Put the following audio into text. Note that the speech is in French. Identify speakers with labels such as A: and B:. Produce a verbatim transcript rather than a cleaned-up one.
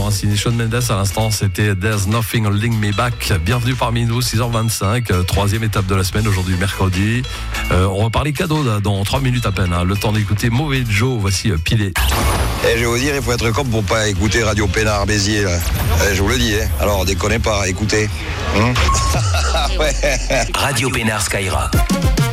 A: hein, signé Shawn Mendes à l'instant, c'était There's Nothing Holding Me Back. Bienvenue parmi nous, six heures vingt-cinq, euh, troisième étape de la semaine, aujourd'hui mercredi. Euh, on va parler cadeaux là, dans trois minutes à peine, hein. Le temps d'écouter Mauvais Joe, voici euh, Pilé.
B: Eh, je vais vous dire, il faut être con pour pas écouter Radio Pénard Béziers, là. Eh, je vous le dis, hein. Alors déconnez pas, écoutez. Hum ouais.
C: Radio Pénard Skyrock.